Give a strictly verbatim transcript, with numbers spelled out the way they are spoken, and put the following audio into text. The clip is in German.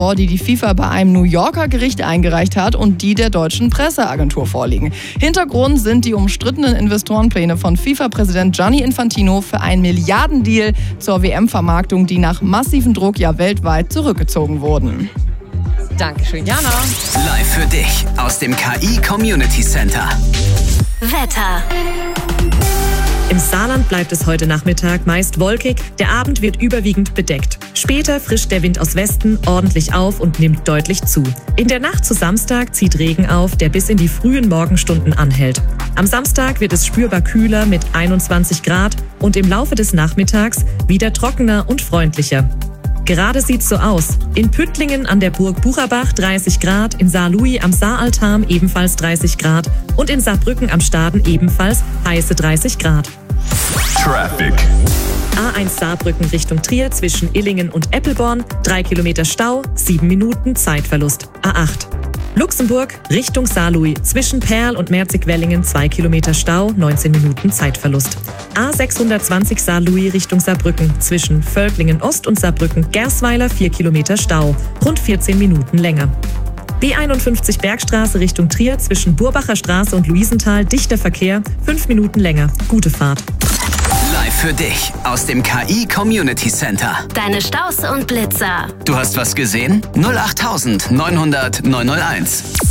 die die FIFA bei einem New Yorker Gericht eingereicht hat und die der deutschen Presseagentur vorliegen. Hintergrund sind die umstrittenen Investorenpläne von FIFA-Präsident Gianni Infantino für einen Milliardendeal zur W M-Vermarktung, die nach massivem Druck ja weltweit zurückgezogen wurden. Dankeschön, Jana. Live für dich aus dem K I Community Center. Wetter. Im Saarland bleibt es heute Nachmittag meist wolkig, der Abend wird überwiegend bedeckt. Später frischt der Wind aus Westen ordentlich auf und nimmt deutlich zu. In der Nacht zu Samstag zieht Regen auf, der bis in die frühen Morgenstunden anhält. Am Samstag wird es spürbar kühler mit einundzwanzig Grad und im Laufe des Nachmittags wieder trockener und freundlicher. Gerade sieht's so aus. In Püttlingen an der Burg Bucherbach dreißig Grad, in Saarlouis am Saaraltarm ebenfalls dreißig Grad und in Saarbrücken am Staden ebenfalls heiße dreißig Grad. Traffic. A eins Saarbrücken Richtung Trier zwischen Illingen und Eppelborn, drei Kilometer Stau, sieben Minuten Zeitverlust. A acht. Luxemburg Richtung Saarlouis zwischen Perl und Merzig-Wellingen, zwei Kilometer Stau, neunzehn Minuten Zeitverlust. A sechshundertzwanzig Saarlouis Richtung Saarbrücken zwischen Völklingen Ost und Saarbrücken Gersweiler, vier Kilometer Stau, rund vierzehn Minuten länger. B einundfünfzig Bergstraße Richtung Trier zwischen Burbacher Straße und Luisenthal dichter Verkehr, fünf Minuten länger. Gute Fahrt. Live für dich aus dem K I Community Center. Deine Staus und Blitzer. Du hast was gesehen? null acht neunhundert neunhunderteins.